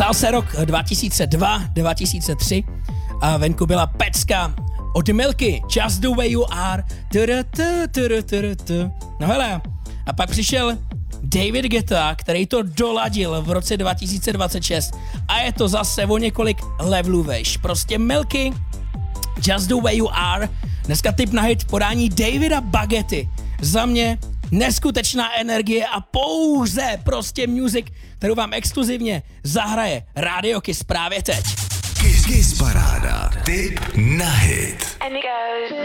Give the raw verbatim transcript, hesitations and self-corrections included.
Psal se rok dva tisíce dva, dva tisíce tři a venku byla pecka od Milky, Just the way you are. No hele, a pak přišel David Guetta, který to doladil v roce dva tisíce dvacet šest a je to zase o několik levelů vejš. Prostě Milky, Just the way you are, dneska tip na hit podání Davida Bagety. Za mě neskutečná energie a pouze prostě music, kterou vám exkluzivně zahraje Radio Kiss právě teď. Kiss, Kiss paráda, tip na hit.